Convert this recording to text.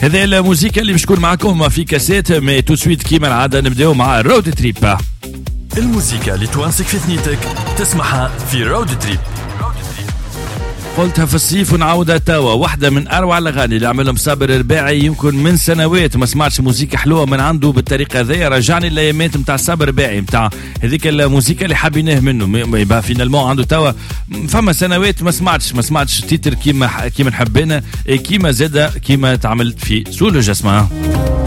هذه الموسيقى اللي بتكون معكم في كاسيت. مي تو سويت كيما العاده نبداو مع رود تريب. الموسيقى اللي توانسك في ثنيتك تسمعها في رود تريب. قلتها في الصيف ونعاودها توا. واحدة من أروع الأغاني اللي عملهم صابر الرباعي. يمكن من سنوات ما سمعتش موسيقى حلوة من عنده بالطريقة ذي. رجعني الأيامات متاع صابر الرباعي متاع هذيك الموسيقى اللي حابيناه منه. يبقى فينالمون عنده توا فما سنوات ما سمعتش تيتر كيما نحبنا كيما زادة كيما تعملت في سولو جسمها.